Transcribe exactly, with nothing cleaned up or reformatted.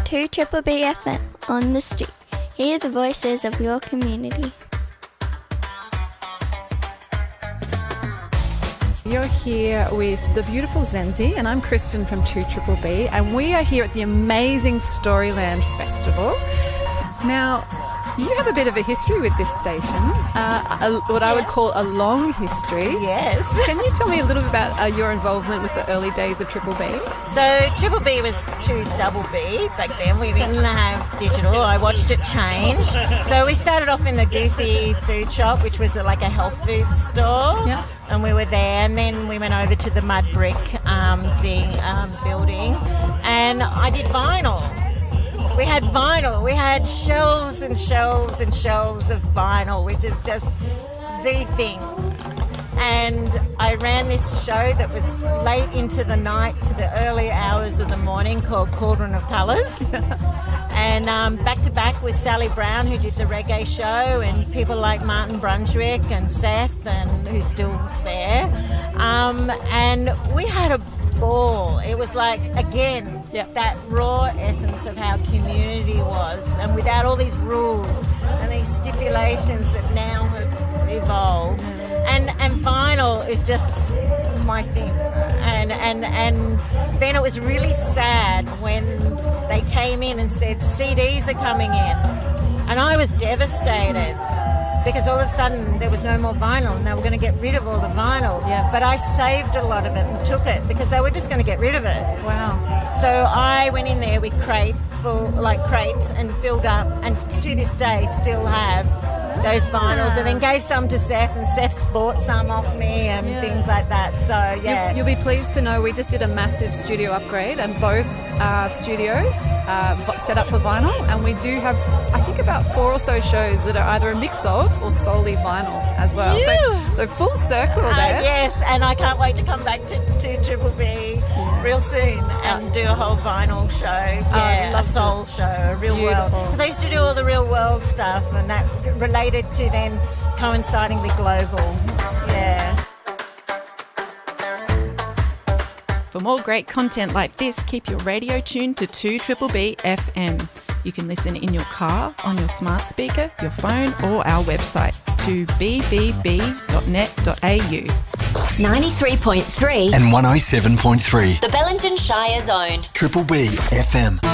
two Triple B F M on the street. Hear the voices of your community. You're here with the beautiful Zenzi, and I'm Kristen from two Triple B, and we are here at the amazing Storyland Festival. Now, you have a bit of a history with this station, uh, a, what I would call a long history. Yes. Can you tell me a little bit about uh, your involvement with the early days of Triple B? So Triple B was two Double B back then. We didn't have digital. I watched it change. So we started off in the Goofy food shop, which was like a health food store. Yeah. And we were there, and then we went over to the mud brick um, thing, um, building, and I did vinyl. We had vinyl. We had shelves and shelves and shelves of vinyl, which is just the thing. And I ran this show that was late into the night to the early hours of the morning called Cauldron of Colours. And um, back to back with Sally Brown, who did the reggae show, and people like Martin Brunswick and Seth, and who's still there. Um, and we had a ball. It was like, again, yep. that raw essence of how community was, and without all these rules and these stipulations that now have evolved. And and vinyl is just my thing. And and and then it was really sad when they came in and said C Ds are coming in, and I was devastated. Because all of a sudden there was no more vinyl, and they were going to get rid of all the vinyl. Yes. But I saved a lot of it and took it because they were just going to get rid of it. Wow. So I went in there with crate full, like crates, and filled up, and to this day still have those vinyls, and then gave some to Seth, and Seth bought some off me and yeah. things like that. So yeah, You'll, you'll be pleased to know we just did a massive studio upgrade, and both uh, studios uh, set up for vinyl, and we do have, I think, about four or so shows that are either a mix of or solely vinyl as well. Yeah. So, so full circle there. Uh, yes, and I can't wait to come back to, to Triple B yeah. real soon and uh, do a whole vinyl show. Yeah, uh, a soul it. show, a real Beautiful. world. Because I used to do all the real world stuff, and that related to then coinciding with global. Yeah. For more great content like this, keep your radio tuned to two Triple B F M. You can listen in your car, on your smart speaker, your phone, or our website, two b b b dot net dot a u. ninety-three point three and one oh seven point three. The Bellingen Shire Zone. Triple B F M.